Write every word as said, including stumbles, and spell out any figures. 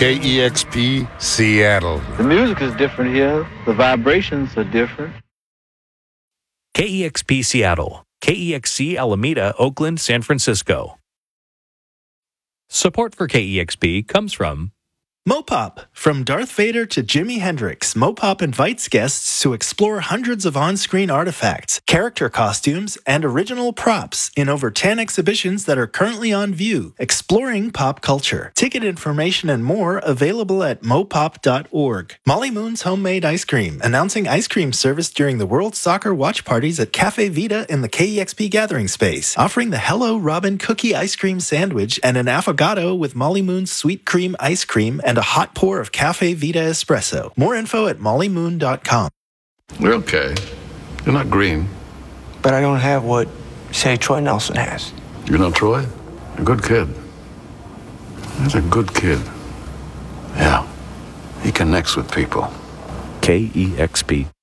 K E X P Seattle. The music is different here. The vibrations are different. K E X P Seattle, K E X C Alameda, Oakland, San Francisco. Support for K E X P comes from Mopop. From Darth Vader to Jimi Hendrix, Mopop invites guests to explore hundreds of on-screen artifacts, character costumes, and original props in over ten exhibitions that are currently on view, exploring pop culture. Ticket information and more available at mopop dot org. Molly Moon's Homemade Ice Cream, announcing ice cream service during the World Soccer watch parties at Cafe Vita in the K E X P Gathering Space, offering the Hello Robin Cookie Ice Cream Sandwich and an affogato with Molly Moon's Sweet Cream Ice Cream and a hot pour of Cafe Vita Espresso. More info at molly moon dot com. We're okay. You're not green. But I don't have what, say, Troy Nelson has. You know Troy? A good kid. He's a good kid. Yeah. He connects with people. K E X P.